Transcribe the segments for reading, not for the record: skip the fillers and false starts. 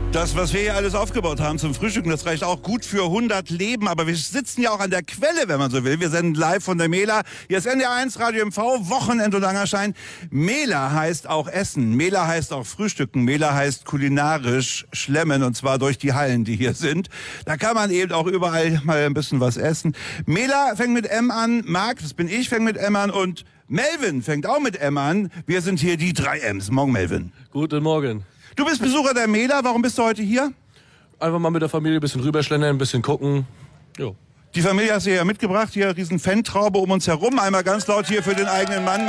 Das, was wir hier alles aufgebaut haben zum Frühstücken, das reicht auch gut für 100 Leben. Aber wir sitzen ja auch an der Quelle, wenn man so will. Wir senden live von der Mela. Hier ist NDR1 Radio MV, Wochenend und Langerschein. Mela heißt auch Essen. Mela heißt auch Frühstücken. Mela heißt kulinarisch schlemmen, und zwar durch die Hallen, die hier sind. Da kann man eben auch überall mal ein bisschen was essen. Mela fängt mit M an. Marc, das bin ich, fängt mit M an. Und Melvin fängt auch mit M an. Wir sind hier die 3 M's. Morgen, Melvin. Guten Morgen. Du bist Besucher der Mela. Warum bist du heute hier? Einfach mal mit der Familie ein bisschen rüberschlendern, ein bisschen gucken. Jo. Die Familie hast du ja mitgebracht. Hier riesen Fantraube um uns herum. Einmal ganz laut hier für den eigenen Mann.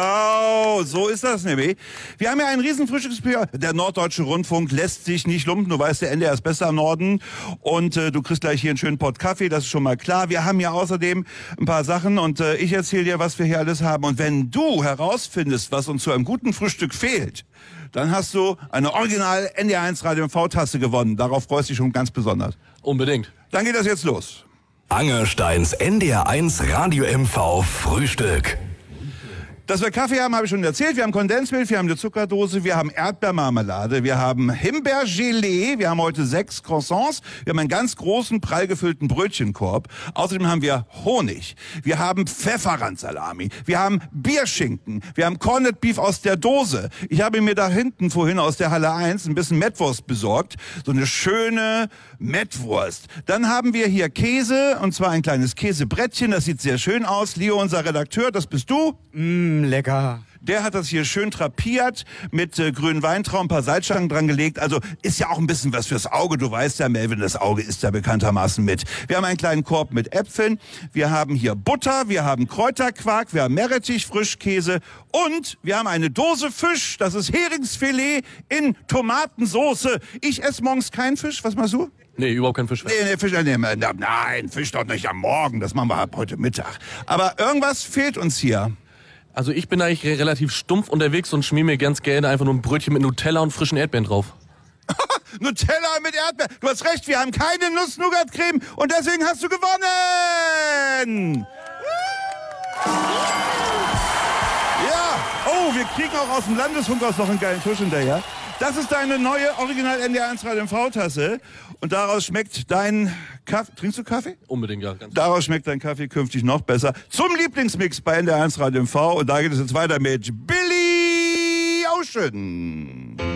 Genau, so ist das nämlich. Wir haben ja einen riesen Frühstücksbuffet. Der Norddeutsche Rundfunk lässt sich nicht lumpen. Du weißt, der NDR ist besser im Norden. Und du kriegst gleich hier einen schönen Pott Kaffee. Das ist schon mal klar. Wir haben ja außerdem ein paar Sachen. Und ich erzähle dir, was wir hier alles haben. Und wenn du herausfindest, was uns zu einem guten Frühstück fehlt, dann hast du eine original NDR1 Radio MV-Tasse gewonnen. Darauf freust du dich schon ganz besonders. Unbedingt. Dann geht das jetzt los. Angersteins NDR1 Radio MV Frühstück. Dass wir Kaffee haben, habe ich schon erzählt. Wir haben Kondensmilch, wir haben eine Zuckerdose, wir haben Erdbeermarmelade, wir haben Himbeergelee, wir haben heute 6 Croissants, wir haben einen ganz großen, prall gefüllten Brötchenkorb. Außerdem haben wir Honig, wir haben Pfefferrandsalami, wir haben Bierschinken, wir haben Corned Beef aus der Dose. Ich habe mir da hinten vorhin aus der Halle 1 ein bisschen Mettwurst besorgt, so eine schöne Mettwurst. Dann haben wir hier Käse, und zwar ein kleines Käsebrettchen, das sieht sehr schön aus. Leo, unser Redakteur, das bist du. Lecker. Der hat das hier schön trapiert, mit grünen Weintrauben, ein paar Salzstangen dran gelegt. Also ist ja auch ein bisschen was fürs Auge. Du weißt ja, Melvin, das Auge isst ja bekanntermaßen mit. Wir haben einen kleinen Korb mit Äpfeln. Wir haben hier Butter, wir haben Kräuterquark, wir haben Meerrettich, Frischkäse und wir haben eine Dose Fisch. Das ist Heringsfilet in Tomatensoße. Ich esse morgens keinen Fisch. Was machst du? Nee, überhaupt kein Fisch. Nee, Fisch, nein, Fisch doch nicht am Morgen. Das machen wir ab heute Mittag. Aber irgendwas fehlt uns hier. Also ich bin eigentlich relativ stumpf unterwegs und schmier mir ganz gerne einfach nur ein Brötchen mit Nutella und frischen Erdbeeren drauf. Nutella mit Erdbeeren. Du hast recht, wir haben keine Nuss-Nougat-Creme und deswegen hast du gewonnen. Ja, oh, wir kriegen auch aus dem Landesfunkhaus noch einen geilen Tusch hinterher. Das ist deine neue Original NDR1 Radio MV-Tasse und daraus schmeckt dein Kaffee. Trinkst du Kaffee? Unbedingt, ja. Ganz daraus schmeckt dein Kaffee künftig noch besser. Zum Lieblingsmix bei NDR1 Radio MV und da geht es jetzt weiter mit Billy Ocean.